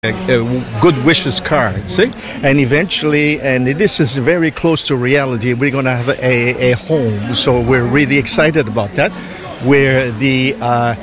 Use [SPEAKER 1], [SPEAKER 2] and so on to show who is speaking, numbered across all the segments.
[SPEAKER 1] good wishes cards, and eventually, and this is very close to reality, we're going to have a home. So we're really excited about that, where the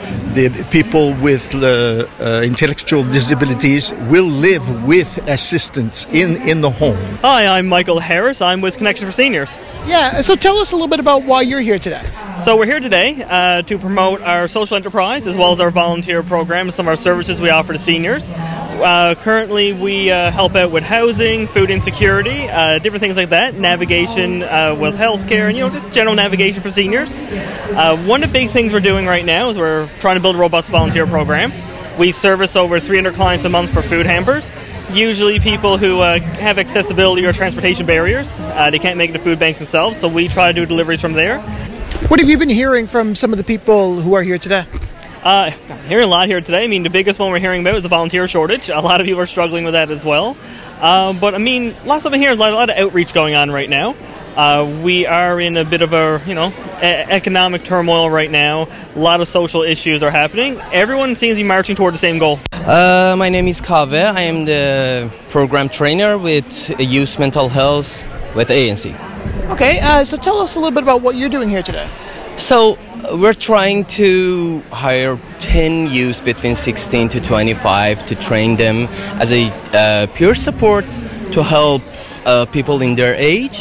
[SPEAKER 1] people with intellectual disabilities will live with assistance in the home.
[SPEAKER 2] Hi, I'm Michael Harris. I'm with Connection for Seniors.
[SPEAKER 3] Yeah, so tell us a little bit about why you're here today.
[SPEAKER 2] So we're here today to promote our social enterprise as well as our volunteer program and some of our services we offer to seniors. Currently, we help out with housing, food insecurity, different things like that, navigation with healthcare, and just general navigation for seniors. One of the big things we're doing right now is we're trying to build a robust volunteer program. We service over 300 clients a month for food hampers. Usually people who have accessibility or transportation barriers. They can't make it to food banks themselves, so we try to do deliveries from there.
[SPEAKER 3] What have you been hearing from some of the people who are here today?
[SPEAKER 2] I'm hearing a lot here today. I mean, the biggest one we're hearing about is the volunteer shortage. A lot of people are struggling with that as well. But I mean, lots of it here, a lot of outreach going on right now. We are in a bit of a, economic turmoil right now. A lot of social issues are happening. Everyone seems to be marching toward the same goal.
[SPEAKER 4] My name is Kaveh. I am the program trainer with Youth Mental Health with ANC.
[SPEAKER 3] Okay, so tell us a little bit about what you're doing here today.
[SPEAKER 4] So we're trying to hire 10 youth between 16 to 25 to train them as a peer support to help people in their age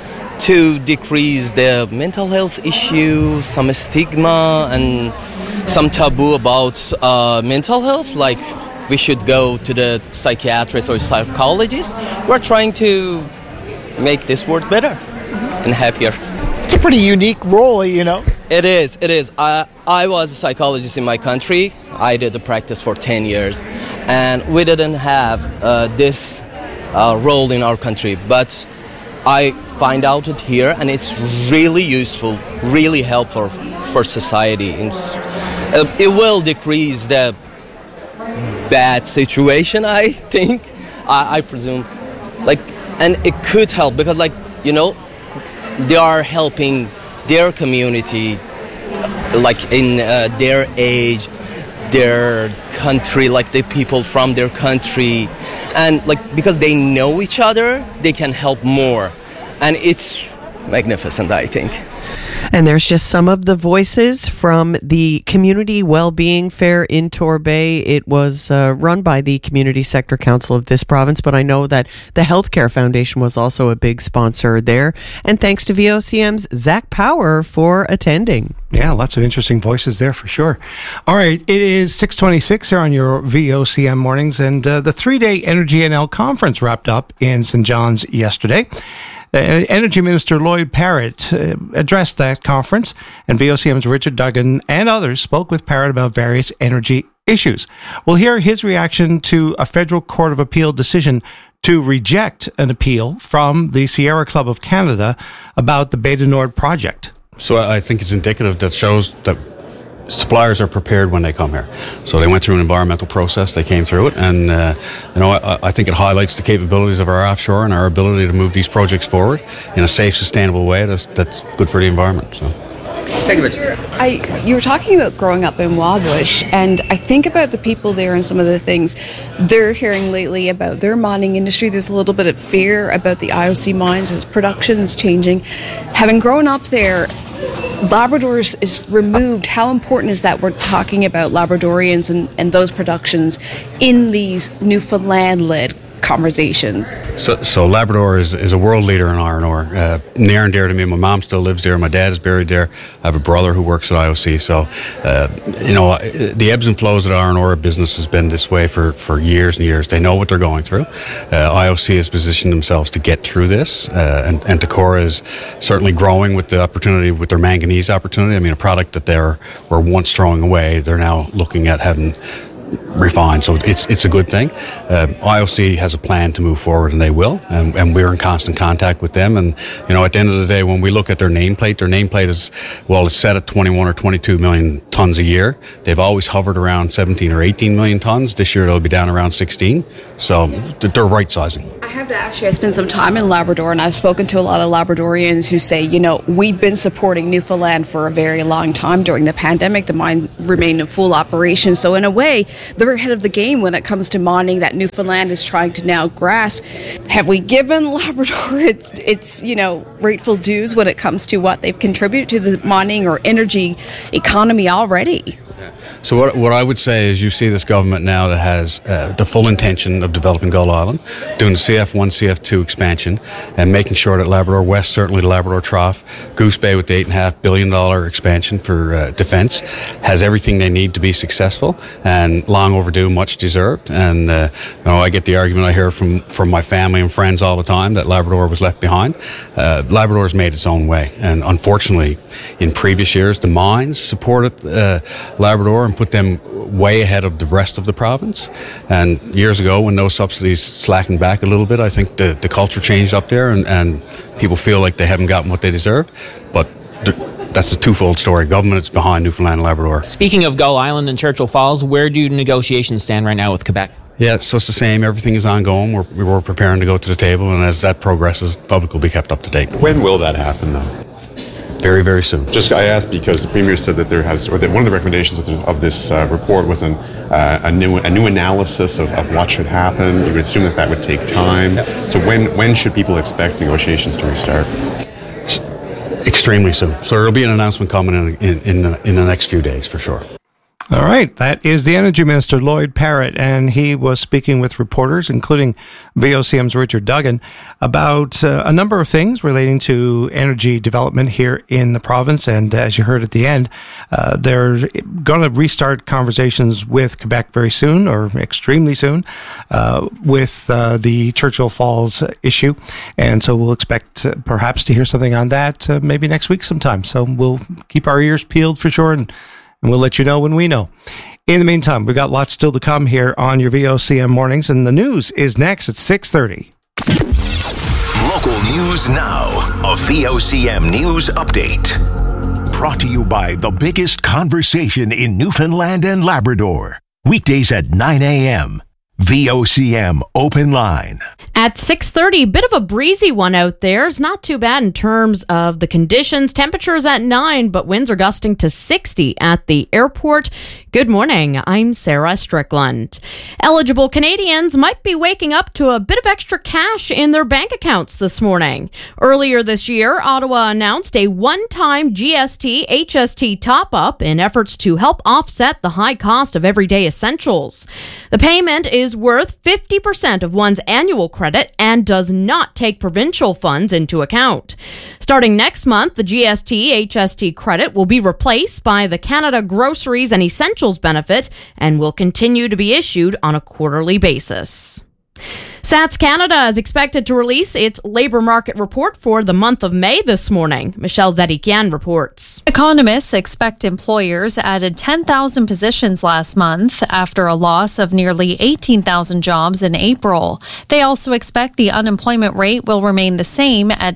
[SPEAKER 4] to decrease the mental health issues, some stigma and some taboo about mental health, like we should go to the psychiatrist or psychologist. We're trying to make this world better and happier.
[SPEAKER 3] It's a pretty unique role,
[SPEAKER 4] It is. I was a psychologist in my country. I did the practice for 10 years. And we didn't have this role in our country. But I find out it here, and it's really useful, really helpful for society. It will decrease the bad situation, I think. I presume. And it could help because, they are helping their community, in their age, their country, the people from their country. And, because they know each other, they can help more. And it's magnificent, I think.
[SPEAKER 5] And there's just some of the voices from the Community Wellbeing Fair in Torbay. It was run by the Community Sector Council of this province, but I know that the Healthcare Foundation was also a big sponsor there. And thanks to VOCM's Zach Power for attending.
[SPEAKER 6] Yeah, lots of interesting voices there for sure. All right, it is 6:26 here on your VOCM mornings, and the 3-day Energy NL conference wrapped up in St. John's yesterday. Energy Minister Lloyd Parrott addressed that conference, and VOCM's Richard Duggan and others spoke with Parrott about various energy issues. We'll hear his reaction to a Federal Court of Appeal decision to reject an appeal from the Sierra Club of Canada about the Beta Nord project.
[SPEAKER 7] So I think it's indicative that shows that suppliers are prepared when they come here. So they went through an environmental process, they came through it, and I think it highlights the capabilities of our offshore and our ability to move these projects forward in a safe, sustainable way that's good for the environment. So.
[SPEAKER 8] You were talking about growing up in Wabush, and I think about the people there and some of the things they're hearing lately about their mining industry. There's a little bit of fear about the IOC mines as production is changing. Having grown up there, Labrador is removed. How important is that we're talking about Labradorians and those productions in these Newfoundland-led conversations?
[SPEAKER 7] So Labrador is a world leader in iron ore. Near and dear to me. My mom still lives there. My dad is buried there. I have a brother who works at IOC. So, the ebbs and flows of the iron ore business has been this way for years and years. They know what they're going through. IOC has positioned themselves to get through this. And Tacora is certainly growing with the opportunity, with their manganese opportunity. I mean, a product that they were once throwing away, they're now looking at having refined, so it's a good thing. IOC has a plan to move forward, and they will, and we're in constant contact with them. And at the end of the day, when we look at their nameplate is, it's set at 21 or 22 million tons a year. They've always hovered around 17 or 18 million tons. This year it'll be down around 16, so they're right sizing.
[SPEAKER 8] have to ask you, I spent some time in Labrador, and I've spoken to a lot of Labradorians who say, we've been supporting Newfoundland for a very long time. During the pandemic, the mine remained in full operation. So in a way, they're ahead of the game when it comes to mining that Newfoundland is trying to now grasp. Have we given Labrador its rightful dues when it comes to what they've contributed to the mining or energy economy already?
[SPEAKER 7] So what I would say is you see this government now that has the full intention of developing Gull Island, doing the CF1, CF2 expansion, and making sure that Labrador West, certainly the Labrador Trough, Goose Bay with the $8.5 billion expansion for defence, has everything they need to be successful, and long overdue, much deserved. And I get the argument I hear from my family and friends all the time that Labrador was left behind. Labrador's made its own way, and unfortunately, in previous years, the mines supported Labrador and put them way ahead of the rest of the province. And years ago, when those subsidies slackened back a little bit, I think the culture changed up there, and people feel like they haven't gotten what they deserved. But that's a twofold story. Government is behind Newfoundland and Labrador.
[SPEAKER 9] Speaking of Gull Island and Churchill Falls, where do negotiations stand right now with Quebec?
[SPEAKER 7] Yeah, so it's the same. Everything is ongoing. We're preparing to go to the table, and as that progresses, the public will be kept up to date.
[SPEAKER 10] When will that happen, though?
[SPEAKER 7] Very, very soon.
[SPEAKER 10] I asked because the Premier said that one of the recommendations of this report was a new analysis of what should happen. You would assume that would take time. Yep. So when should people expect negotiations to restart?
[SPEAKER 7] Extremely soon. So there will be an announcement coming in the next few days for sure.
[SPEAKER 6] All right, that is the Energy Minister, Lloyd Parrott, and he was speaking with reporters, including VOCM's Richard Duggan, about a number of things relating to energy development here in the province. And as you heard at the end, they're going to restart conversations with Quebec very soon, or extremely soon, with the Churchill Falls issue. And so we'll expect perhaps to hear something on that maybe next week sometime. So we'll keep our ears peeled for sure, and we'll let you know when we know. In the meantime, we've got lots still to come here on your VOCM mornings, and the news is next at 6:30.
[SPEAKER 11] Local news now. A VOCM news update. Brought to you by the biggest conversation in Newfoundland and Labrador. Weekdays at 9 a.m. VOCM Open Line.
[SPEAKER 12] At 6:30, bit of a breezy one out there. It's not too bad in terms of the conditions. Temperatures at 9, but winds are gusting to 60 at the airport. Good morning. I'm Sarah Strickland. Eligible Canadians might be waking up to a bit of extra cash in their bank accounts this morning. Earlier this year, Ottawa announced a one-time GST HST top-up in efforts to help offset the high cost of everyday essentials. The payment is worth 50% of one's annual credit and does not take provincial funds into account. Starting next month, the GST HST credit will be replaced by the Canada Groceries and Essentials benefit and will continue to be issued on a quarterly basis. SATS Canada is expected to release its labour market report for the month of May this morning. Michelle Zedikian reports.
[SPEAKER 13] Economists expect employers added 10,000 positions last month after a loss of nearly 18,000 jobs in April. They also expect the unemployment rate will remain the same at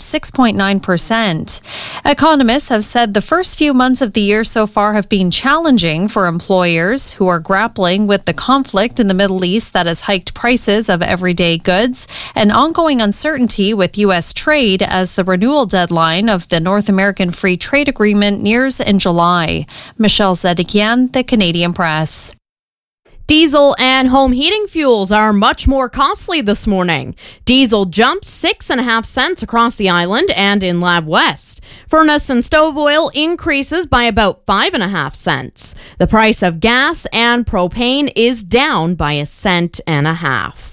[SPEAKER 13] 6.9%. Economists have said the first few months of the year so far have been challenging for employers who are grappling with the conflict in the Middle East that has hiked prices of everyday goods and ongoing uncertainty with U.S. trade as the renewal deadline of the North American Free Trade Agreement nears in July. Michelle Zedikian, The Canadian Press.
[SPEAKER 12] Diesel and home heating fuels are much more costly this morning. Diesel jumped 6.5 cents across the island and in Lab West. Furnace and stove oil increases by about 5.5 cents. The price of gas and propane is down by 1.5 cents.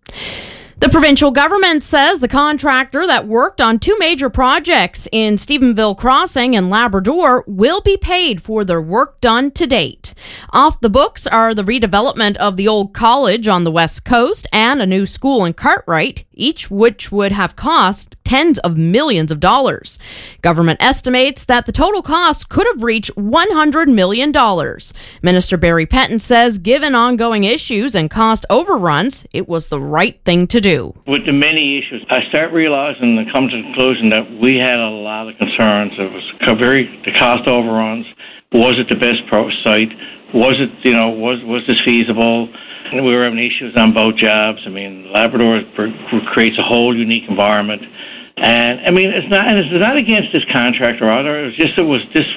[SPEAKER 12] The provincial government says the contractor that worked on two major projects in Stephenville Crossing and Labrador will be paid for their work done to date. Off the books are the redevelopment of the old college on the west coast and a new school in Cartwright, each which would have cost tens of millions of dollars. Government estimates that the total cost could have reached $100 million. Minister Barry Penton says given ongoing issues and cost overruns, it was the right thing to do.
[SPEAKER 14] With the many issues, I start realizing and come to the conclusion that we had a lot of concerns. It was the cost overruns. Was it the best site? Was it, was this feasible? we were having issues on both jobs. I mean, Labrador creates a whole unique environment. And I mean, it's not against this contractor or other. It's just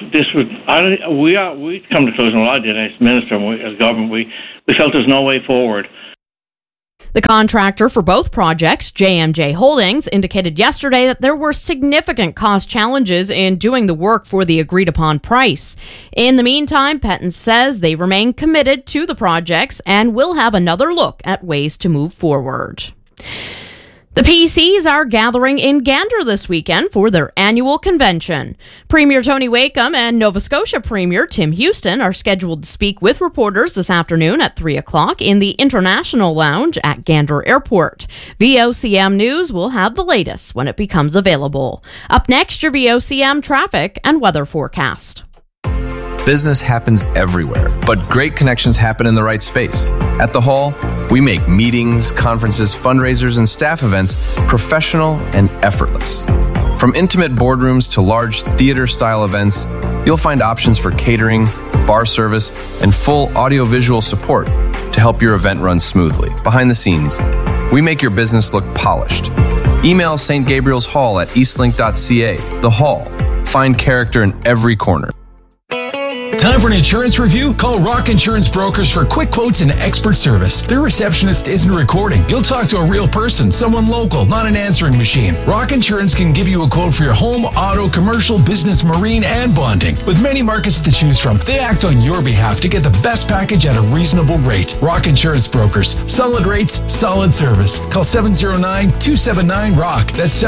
[SPEAKER 14] we come to closing. Well, I did as minister and as government. We felt there's no way forward.
[SPEAKER 12] The contractor for both projects, JMJ Holdings, indicated yesterday that there were significant cost challenges in doing the work for the agreed-upon price. In the meantime, Petten says they remain committed to the projects and will have another look at ways to move forward. The PCs are gathering in Gander this weekend for their annual convention. Premier Tony Wakeham and Nova Scotia Premier Tim Houston are scheduled to speak with reporters this afternoon at 3 o'clock in the International Lounge at Gander Airport. VOCM News will have the latest when it becomes available. Up next, your VOCM traffic and weather forecast.
[SPEAKER 15] Business happens everywhere, but great connections happen in the right space. At the Hall, we make meetings, conferences, fundraisers, and staff events professional and effortless. From intimate boardrooms to large theater-style events, you'll find options for catering, bar service, and full audiovisual support to help your event run smoothly. Behind the scenes, we make your business look polished. Email St. Gabriel's Hall at eastlink.ca. The Hall. Find character in every corner.
[SPEAKER 16] Time for an insurance review? Call Rock Insurance Brokers for quick quotes and expert service. Their receptionist isn't recording. You'll talk to a real person, someone local, not an answering machine. Rock Insurance can give you a quote for your home, auto, commercial, business, marine, and bonding. With many markets to choose from, they act on your behalf to get the best package at a reasonable rate. Rock Insurance Brokers. Solid rates, solid service. Call 709-279-ROCK. That's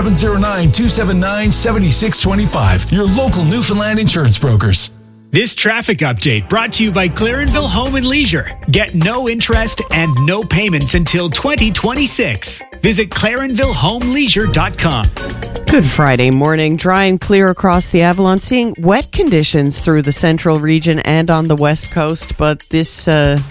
[SPEAKER 16] 709-279-7625. Your local Newfoundland insurance brokers.
[SPEAKER 17] This traffic update brought to you by Clarenville Home and Leisure. Get no interest and no payments until 2026. Visit ClarenvilleHomeLeisure.com.
[SPEAKER 5] Good Friday morning. Dry and clear across the Avalon. Seeing wet conditions through the central region and on the west coast, but this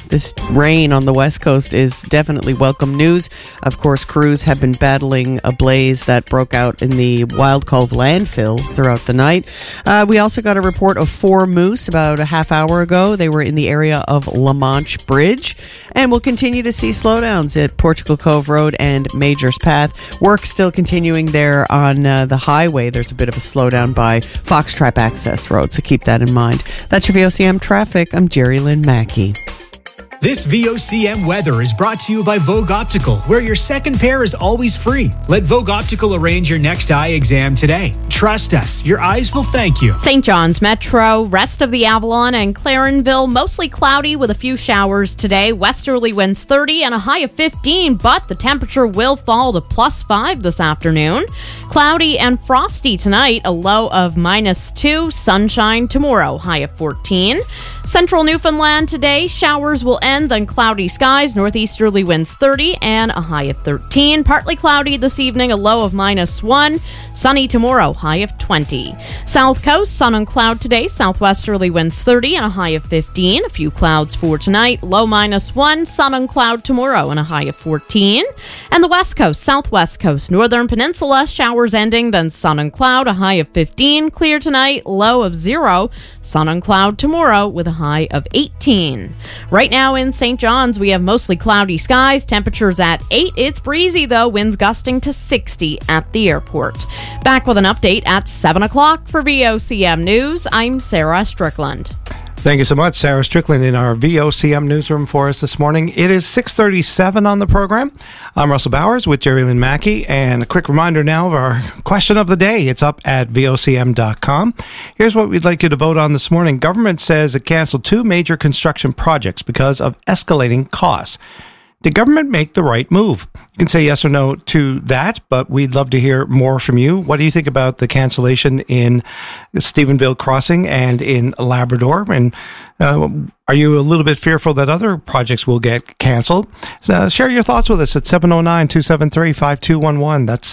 [SPEAKER 5] rain on the west coast is definitely welcome news. Of course, crews have been battling a blaze that broke out in the Wild Cove landfill throughout the night. We also got a report of 4 moose about a half hour ago. They were in the area of La Manche Bridge, and we'll continue to see slowdowns at Portugal Cove Road and Majors Path. Work still continuing there on the highway. There's a bit of a slowdown by Foxtrap Access Road, so keep that in mind. That's your VOCM traffic. I'm Jerry Lynn Mackey.
[SPEAKER 17] This VOCM weather is brought to you by Vogue Optical, where your second pair is always free. Let Vogue Optical arrange your next eye exam today. Trust us, your eyes will thank you.
[SPEAKER 12] St. John's Metro, rest of the Avalon and Clarenville, mostly cloudy with a few showers today. Westerly winds 30 and a high of 15, but the temperature will fall to +5 this afternoon. Cloudy and frosty tonight, a low of -2. Sunshine tomorrow, high of 14. Central Newfoundland today, showers will end, then cloudy skies, northeasterly winds 30 and a high of 13. Partly cloudy this evening, a low of -1. Sunny tomorrow, high of 20. South Coast, sun and cloud today, southwesterly winds 30 and a high of 15. A few clouds for tonight, low -1. Sun and cloud tomorrow and a high of 14. And the West Coast, southwest coast, northern peninsula, showers ending, then sun and cloud, a high of 15. Clear tonight, low of 0. Sun and cloud tomorrow with a high of 18. Right now in St. John's, we have mostly cloudy skies, temperatures at 8. It's breezy though, winds gusting to 60 at the airport. Back with an update at 7 o'clock for VOCM News. I'm Sarah Strickland.
[SPEAKER 6] Thank you so much, Sarah Strickland, in our VOCM newsroom for us this morning. It is 6:37 on the program. I'm Russell Bowers with Jerry Lynn Mackey, and a quick reminder now of our question of the day. It's up at VOCM.com. Here's what we'd like you to vote on this morning. Government says it canceled 2 major construction projects because of escalating costs. Did government make the right move? You can say yes or no to that, but we'd love to hear more from you. What do you think about the cancellation in Stephenville Crossing and in Labrador? And are you a little bit fearful that other projects will get canceled? Share your thoughts with us at 709-273-5211. That's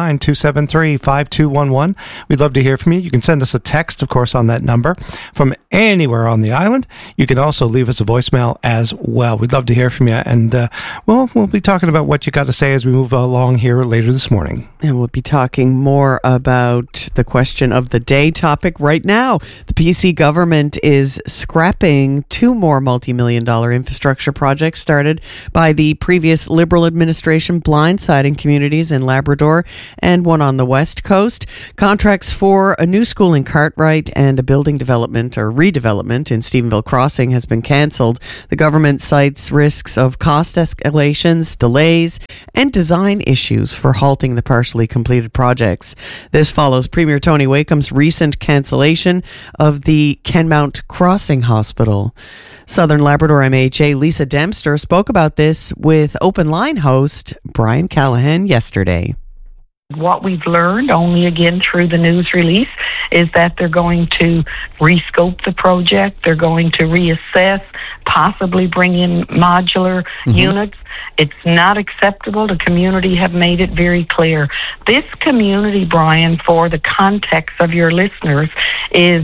[SPEAKER 6] 709-273-5211. We'd love to hear from you. You can send us a text, of course, on that number from anywhere on the island. You can also leave us a voicemail as well. We'd love to hear from you. And we'll be talking about what you got to say as we move along here later this morning.
[SPEAKER 5] And we'll be talking more about the question of the day topic right now. The PC government is scrapping 2 more multi-million-dollar infrastructure projects started by the previous Liberal administration, blindsiding communities in Labrador and one on the West Coast. Contracts for a new school in Cartwright and a building development or redevelopment in Stephenville Crossing has been cancelled. The government cites risks of cost escalations, delays, and design issues for halting the partially completed projects. This follows Premier Tony Wakeham's recent cancellation of the Kenmount Crossing Hospital. Southern Labrador MHA Lisa Dempster spoke about this with Open Line host Brian Callahan yesterday.
[SPEAKER 18] What we've learned, only again through the news release, is that they're going to rescope the project. They're going to reassess, possibly bring in modular units. It's not acceptable. The community have made it very clear. This community, Brian, for the context of your listeners, is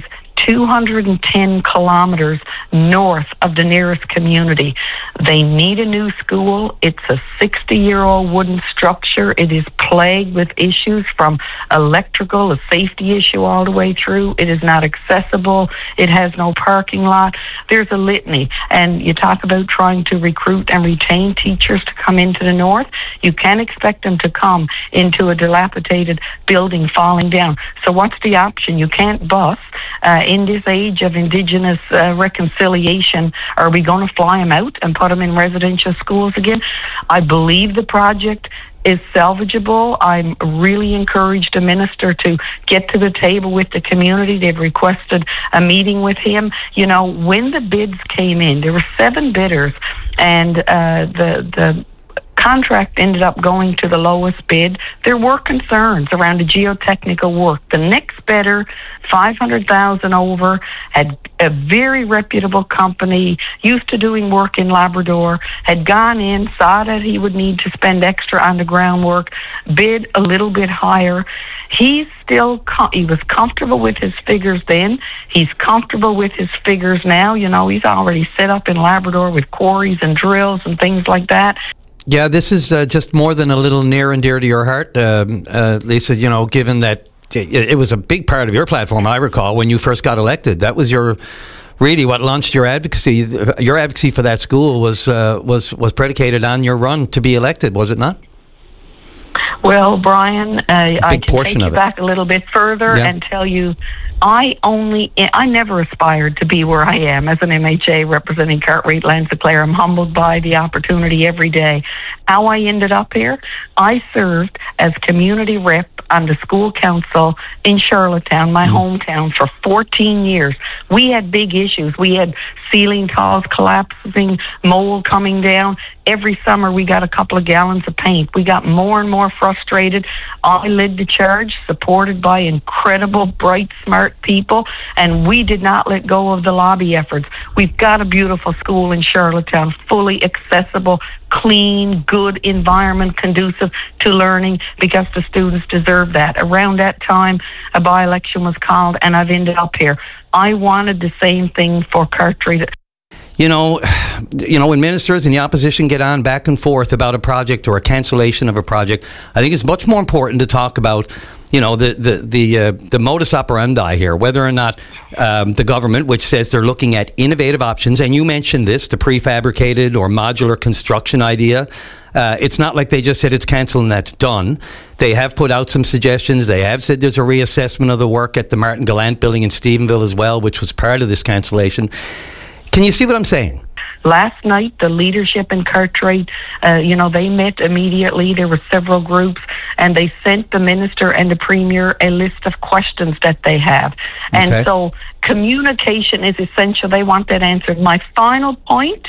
[SPEAKER 18] 210 kilometers north of the nearest community. They need a new school. It's a 60-year-old wooden structure. It is plagued with issues from electrical, a safety issue all the way through. It is not accessible. It has no parking lot. There's a litany. And you talk about trying to recruit and retain teachers to come into the north. You can't expect them to come into a dilapidated building falling down. So what's the option? You can't bus. In this age of Indigenous reconciliation, are we going to fly them out and put them in residential schools again? I believe the project is salvageable. I'm really encouraged the minister to get to the table with the community. They've requested a meeting with him. You know, when the bids came in, there were 7 bidders, and the contract ended up going to the lowest bid. There were concerns around the geotechnical work. The next bidder, $500,000 over, had a very reputable company, used to doing work in Labrador, had gone in, saw that he would need to spend extra on the groundwork, bid a little bit higher. He was comfortable with his figures then. He's comfortable with his figures now. You know, he's already set up in Labrador with quarries and drills and things like that.
[SPEAKER 19] Yeah, this is just more than a little near and dear to your heart, Lisa, you know, given that it was a big part of your platform, I recall, when you first got elected. That was really what launched your advocacy. Your advocacy for that school was predicated on your run to be elected, was it not?
[SPEAKER 18] Well, Brian, I can take you back a little bit further and tell you, I never aspired to be where I am as an MHA representing Cartwright, Lanza Clare. I'm humbled by the opportunity every day. How I ended up here, I served as community rep on the school council in Charlottetown, my hometown, for 14 years. We had big issues. We had ceiling tiles collapsing, mold coming down. Every summer we got a couple of gallons of paint. We got more and more frustrated. I led the charge, supported by incredible, bright, smart people, and we did not let go of the lobby efforts. We've got a beautiful school in Charlottetown, fully accessible, clean, good environment, conducive to learning, because the students deserve that. Around that time, a by-election was called, and I've ended up here. I wanted the same thing for Cartwright.
[SPEAKER 19] You know, when ministers and the opposition get on back and forth about a project or a cancellation of a project, I think it's much more important to talk about, you know, the modus operandi here, whether or not the government, which says they're looking at innovative options, and you mentioned this, the prefabricated or modular construction idea. It's not like they just said it's canceled and that's done. They have put out some suggestions. They have said there's a reassessment of the work at the Martin Gallant building in Stephenville as well, which was part of this cancellation. Can you see what I'm saying?
[SPEAKER 18] Last night, the leadership in Cartwright, they met immediately. There were several groups, and they sent the minister and the premier a list of questions that they have. And so communication is essential. They want that answered. My final point,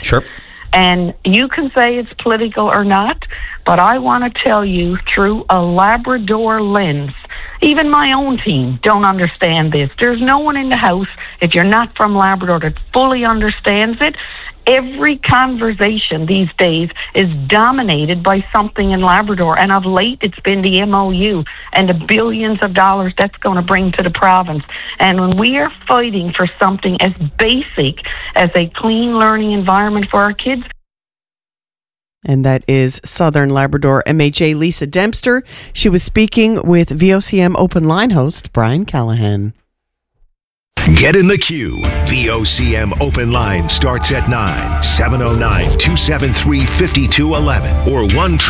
[SPEAKER 18] and you can say it's political or not, but I want to tell you through a Labrador lens, even my own team don't understand this. There's no one in the House, if you're not from Labrador, that fully understands it. Every conversation these days is dominated by something in Labrador, and of late it's been the MOU and the billions of dollars that's going to bring to the province. And when we are fighting for something as basic as a clean learning environment for our kids,
[SPEAKER 5] and that is Southern Labrador MHA Lisa Dempster. She was speaking with VOCM Open Line host Brian Callahan.
[SPEAKER 11] Get in the queue. VOCM Open Line starts at 9, 709-273-5211 or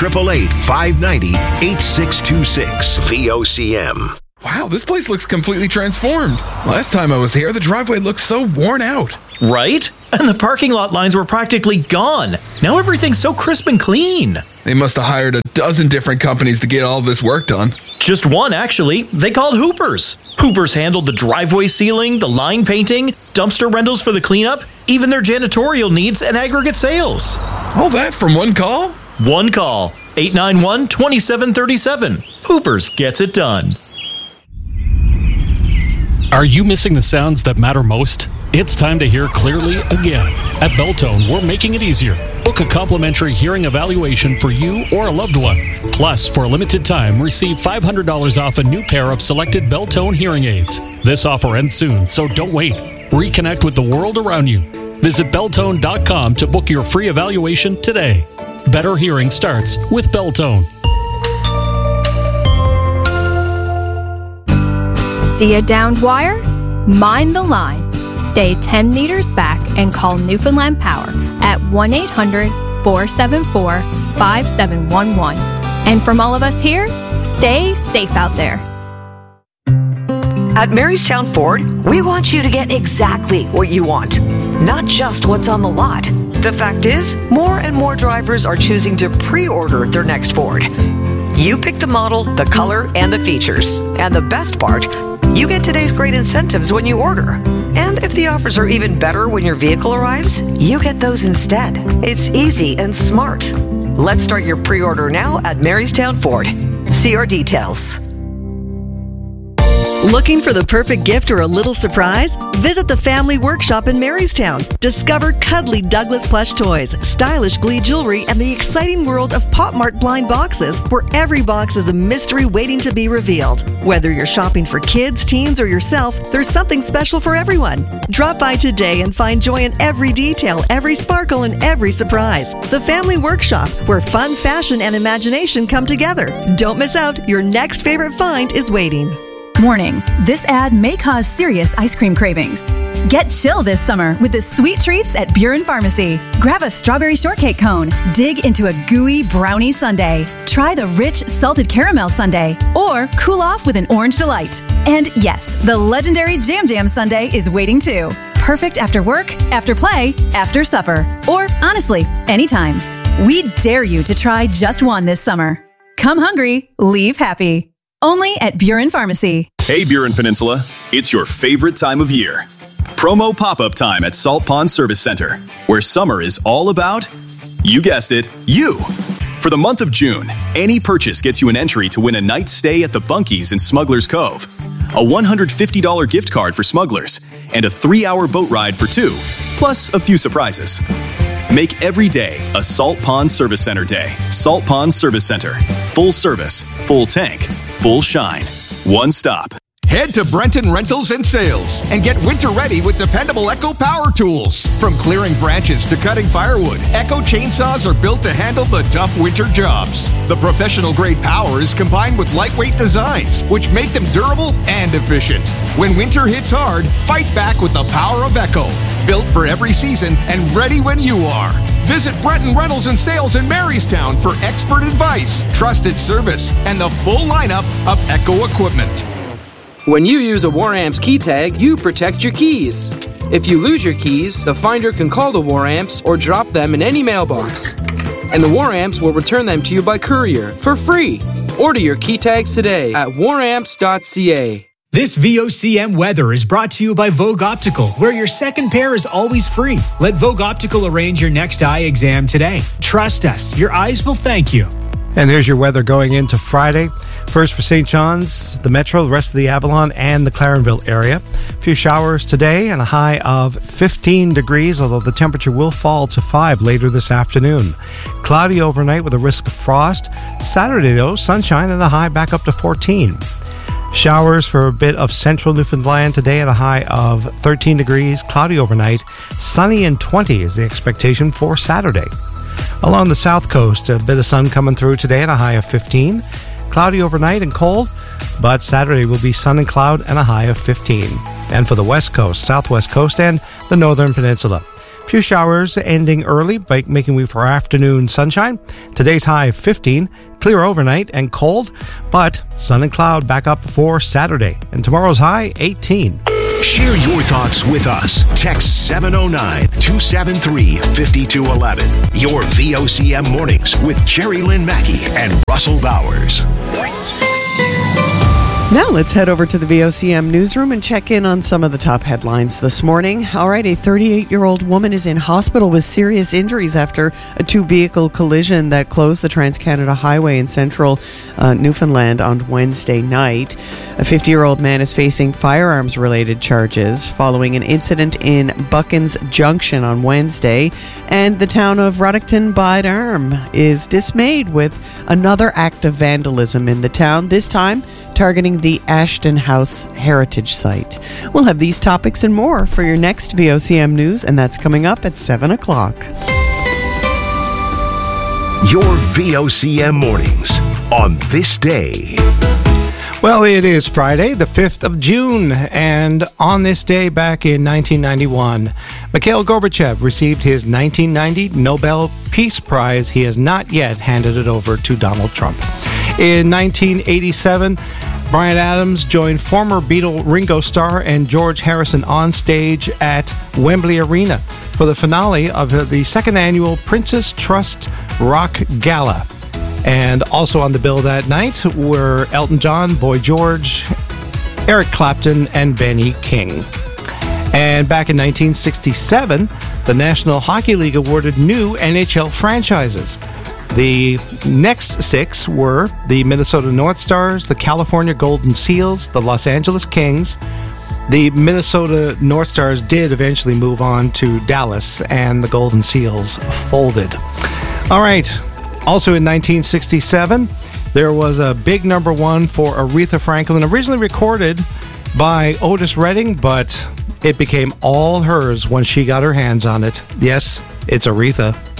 [SPEAKER 11] 1-888-590-8626. VOCM.
[SPEAKER 20] Wow, this place looks completely transformed. Last time I was here, the driveway looked so worn out.
[SPEAKER 21] Right? And the parking lot lines were practically gone. Now everything's so crisp and clean.
[SPEAKER 20] They must have hired a dozen different companies to get all this work done.
[SPEAKER 21] Just one, actually. They called Hoopers. Hoopers handled the driveway sealing, the line painting, dumpster rentals for the cleanup, even their janitorial needs and aggregate sales.
[SPEAKER 20] All that from one call?
[SPEAKER 21] One call. 891-2737. Hoopers gets it done.
[SPEAKER 22] Are you missing the sounds that matter most? It's time to hear clearly again. At Beltone, we're making it easier. Book a complimentary hearing evaluation for you or a loved one. Plus, for a limited time, receive $500 off a new pair of selected Beltone hearing aids. This offer ends soon, so don't wait. Reconnect with the world around you. Visit Beltone.com to book your free evaluation today. Better hearing starts with Beltone.
[SPEAKER 23] See a downed wire? Mind the line. Stay 10 meters back and call Newfoundland Power at 1-800-474-5711. And from all of us here, stay safe out there.
[SPEAKER 24] At Marystown Ford, we want you to get exactly what you want, not just what's on the lot. The fact is, more and more drivers are choosing to pre-order their next Ford. You pick the model, the color, and the features. And the best part, you get today's great incentives when you order. And if the offers are even better when your vehicle arrives, you get those instead. It's easy and smart. Let's start your pre-order now at Marystown Ford. See our details.
[SPEAKER 25] Looking for the perfect gift or a little surprise? Visit the Family Workshop in Marystown. Discover cuddly Douglas plush toys, stylish Glee jewelry, and the exciting world of Pop Mart blind boxes, where every box is a mystery waiting to be revealed. Whether you're shopping for kids, teens, or yourself, there's something special for everyone. Drop by today and find joy in every detail, every sparkle, and every surprise. The Family Workshop, where fun, fashion, and imagination come together. Don't miss out. Your next favorite find is waiting.
[SPEAKER 26] Warning, this ad may cause serious ice cream cravings. Get chill this summer with the sweet treats at Buren Pharmacy. Grab a strawberry shortcake cone, dig into a gooey brownie sundae, try the rich salted caramel sundae, or cool off with an orange delight. And yes, the legendary Jam Jam sundae is waiting too. Perfect after work, after play, after supper, or honestly, anytime. We dare you to try just one this summer. Come hungry, leave happy. Only at Buren Pharmacy.
[SPEAKER 27] Hey, Buren Peninsula. It's your favorite time of year. Promo pop-up time at Salt Pond Service Center, where summer is all about, you guessed it, you. For the month of June, any purchase gets you an entry to win a night's stay at the Bunkies in Smuggler's Cove, a $150 gift card for Smugglers, and a 3-hour boat ride for 2, plus a few surprises. Make every day a Salt Pond Service Center day. Salt Pond Service Center. Full service, full tank, full shine. One stop.
[SPEAKER 28] Head to Brenton Rentals and Sales and get winter ready with dependable Echo power tools. From clearing branches to cutting firewood, Echo chainsaws are built to handle the tough winter jobs. The professional grade power is combined with lightweight designs, which make them durable and efficient. When winter hits hard, fight back with the power of Echo. Built for every season and ready when you are. Visit Brenton Rentals and Sales in Marystown for expert advice, trusted service, and the full lineup of Echo equipment.
[SPEAKER 29] When you use a Waramps key tag, you protect your keys. If you lose your keys, the finder can call the Waramps or drop them in any mailbox. And the Waramps will return them to you by courier for free. Order your key tags today at waramps.ca.
[SPEAKER 17] This VOCM weather is brought to you by Vogue Optical, where your second pair is always free. Let Vogue Optical arrange your next eye exam today. Trust us, your eyes will thank you.
[SPEAKER 6] And here's your weather going into Friday. First for St. John's, the Metro, the rest of the Avalon, and the Clarenville area. A few showers today and a high of 15 degrees, although the temperature will fall to 5 later this afternoon. Cloudy overnight with a risk of frost. Saturday, though, sunshine and a high back up to 14. Showers for a bit of central Newfoundland today at a high of 13 degrees. Cloudy overnight. Sunny and 20 is the expectation for Saturday. Along the south coast, a bit of sun coming through today and a high of 15. Cloudy overnight and cold, but Saturday will be sun and cloud and a high of 15. And for the west coast, southwest coast, and the northern peninsula, a few showers ending early, making way for afternoon sunshine. Today's high of 15, clear overnight and cold, but sun and cloud back up for Saturday. And tomorrow's high, 18.
[SPEAKER 11] Share your thoughts with us. Text 709-273-5211. Your VOCM mornings with Jerry Lynn Mackey and Russell Bowers.
[SPEAKER 5] Now let's head over to the VOCM newsroom and check in on some of the top headlines this morning. All right, a 38-year-old woman is in hospital with serious injuries after a two-vehicle collision that closed the Trans-Canada Highway in central Newfoundland on Wednesday night. A 50-year-old man is facing firearms-related charges following an incident in Buckens Junction on Wednesday, and the town of Ruddickton-by-Arm is dismayed with another act of vandalism in the town, this time targeting the Ashton House Heritage Site. We'll have these topics and more for your next VOCM News, and that's coming up at 7 o'clock.
[SPEAKER 11] Your VOCM mornings on this day.
[SPEAKER 6] Well, it is Friday, the 5th of June, and on this day back in 1991, Mikhail Gorbachev received his 1990 Nobel Peace Prize. He has not yet handed it over to Donald Trump. In 1987, Bryan Adams joined former Beatle Ringo Starr and George Harrison on stage at Wembley Arena for the finale of the second annual Princess Trust Rock Gala. And also on the bill that night were Elton John, Boy George, Eric Clapton, and Benny King. And back in 1967, the National Hockey League awarded new NHL franchises. The next six were the Minnesota North Stars, the California Golden Seals, the Los Angeles Kings. The Minnesota North Stars did eventually move on to Dallas, and the Golden Seals folded. All right. Also in 1967, there was a big number one for Aretha Franklin, originally recorded by Otis Redding, but it became all hers when she got her hands on it. Yes, it's Aretha.